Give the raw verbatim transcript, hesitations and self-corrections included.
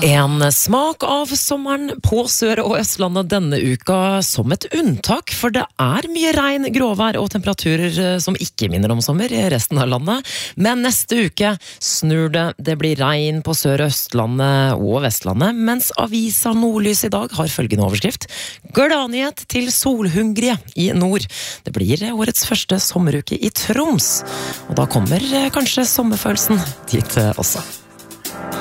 En smak av sommeren på Sør- og Østlandet denne uka som et unntak, for det er mye regn, gråvær og temperaturer som ikke minner om sommer i resten av landet. Men neste uke snur det, det blir regn på Sør- og Østlandet og Vestlandet, mens avisa Nordlys i dag har følgende overskrift: Gladnyhet til solhungrige i nord. Det blir årets første sommeruke i Troms, og da kommer kanskje sommerfølelsen dit også.